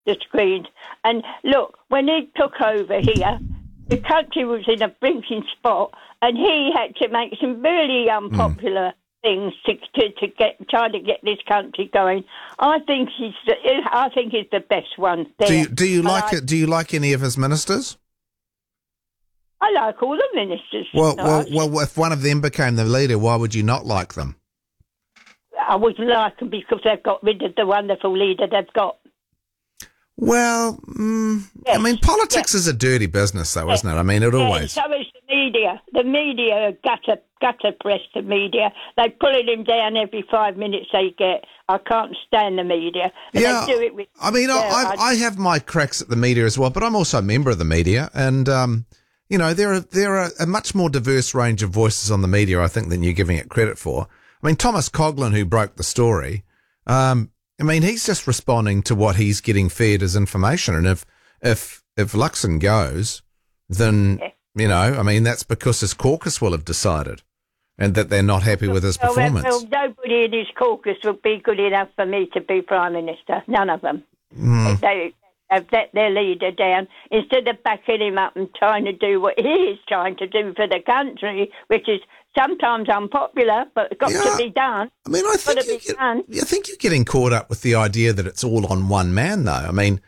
the screens. And look, when he took over here, the country was in a blinking spot, and he had to make some really unpopular things to try to get this country going. I think he's the best one there. Do you like it? Do you like any of his ministers? I like all the ministers. Well, if one of them became the leader, why would you not like them? I wouldn't like them because they've got rid of the wonderful leader they've got. Well, yes. I mean, politics is a dirty business, though, isn't it? I mean, it always. So is the media. The media gutter press. The media. They pulling him down every 5 minutes they get. I can't stand the media. And yeah, they do it with. I mean, I have my cracks at the media as well, but I'm also a member of the media, and you know, there are a much more diverse range of voices on the media, I think, than you're giving it credit for. I mean, Thomas Coughlan, who broke the story, I mean, he's just responding to what he's getting fed as information. And if Luxon goes, then, you know, I mean, that's because his caucus will have decided and that they're not happy with his performance. Well, nobody in his caucus would be good enough for me to be Prime Minister. None of them. They have let their leader down instead of backing him up and trying to do what he is trying to do for the country, which is sometimes unpopular, but it's got to be done. I mean, I think you're getting caught up with the idea that it's all on one man, though. I mean,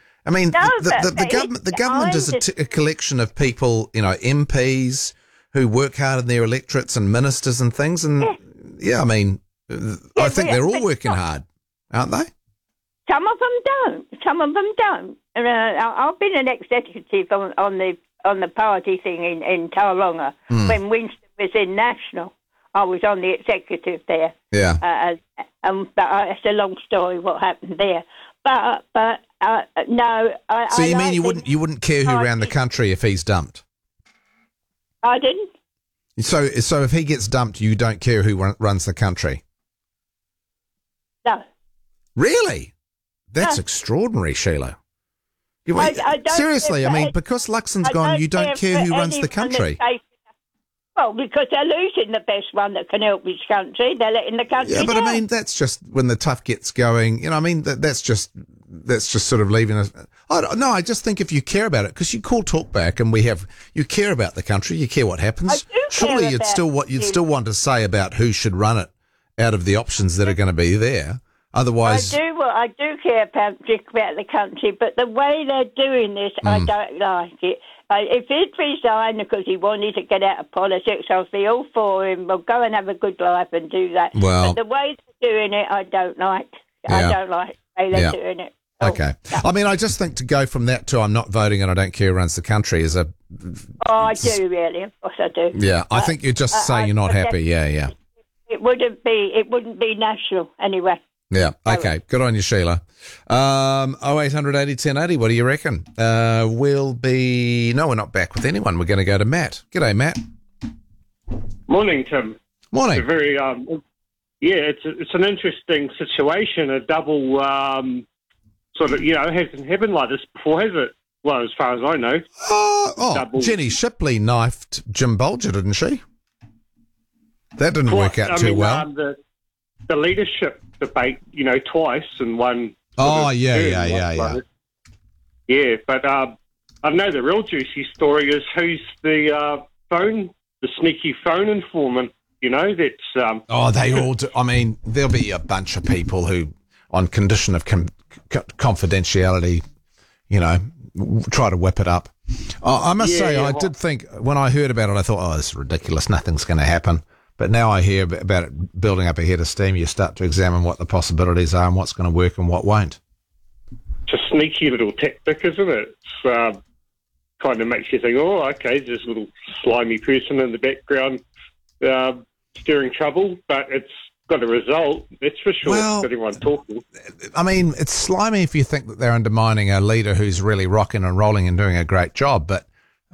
the government is a collection of people, you know, MPs who work hard in their electorates and ministers and things. And I mean, I think they're all working hard, aren't they? Some of them don't. Some of them don't. I've been an executive on the party thing in Tauranga when Winston was in National. I was on the executive there. Yeah. But it's a long story what happened there. But no. So you mean you wouldn't care who ran the country if he's dumped? I didn't. So if he gets dumped, you don't care who runs the country? No. Really? That's extraordinary, Sheila. Seriously, I mean, because Luxon's gone, you don't care who runs the country. Well, because they're losing the best one that can help this country. They're letting the country down. Yeah, but I mean, that's just when the tough gets going. You know, I mean, that's just sort of leaving us. I just think if you care about it, because you call Talkback and you care about the country, you care what happens. Surely you'd still want to say about who should run it out of the options that are going to be there. Otherwise, I do care about the country, but the way they're doing this, I don't like it. If he'd resigned because he wanted to get out of politics, I'll be all for him. We'll go and have a good life and do that. Well, but the way they're doing it, I don't like. Yeah. I don't like the way they're doing it. Okay. I mean, I just think to go from that to I'm not voting and I don't care who runs the country is a... Oh, I do, really. Of course I do. Yeah, I think you just say you're not happy. Yeah. It wouldn't be national anyway. Yeah, okay. Good on you, Sheila. 0800 80 1080, what do you reckon? No, we're not back with anyone. We're going to go to Matt. G'day, Matt. Morning, Tim. Morning. It's a very, it's an interesting situation, a double sort of, hasn't happened like this before, has it? Well, as far as I know. Jenny Shipley knifed Jim Bolger, didn't she? That didn't work out too well. The leadership debate, twice and one. Oh, yeah. Yeah, but I know the real juicy story is who's the sneaky phone informant. That's. They all do. I mean, there'll be a bunch of people who, on condition of confidentiality, try to whip it up. I must say, I did think when I heard about it, I thought, this is ridiculous. Nothing's going to happen. But now I hear about it building up a head of steam, you start to examine what the possibilities are and what's going to work and what won't. It's a sneaky little tactic, isn't it? It's kind of makes you think, okay, there's this little slimy person in the background stirring trouble, but it's got a result, that's for sure. Well, everyone talking. I mean, it's slimy if you think that they're undermining a leader who's really rocking and rolling and doing a great job, but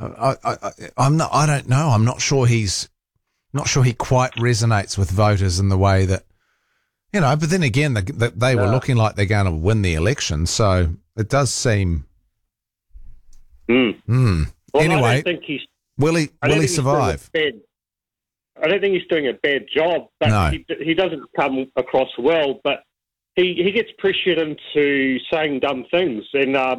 I don't know. I'm not sure not sure he quite resonates with voters in the way that, but then again, they were looking like they're going to win the election, so it does seem... Well, anyway, will he survive? I don't think he's doing a bad job, but he doesn't come across well, but he gets pressured into saying dumb things, and